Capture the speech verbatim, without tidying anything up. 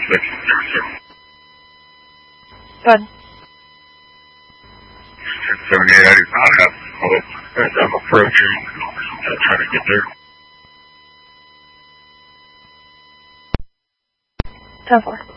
six zero six. Good. six seven eight eighty-five. Oh, as I'm approaching, I'm trying to get there. ten four.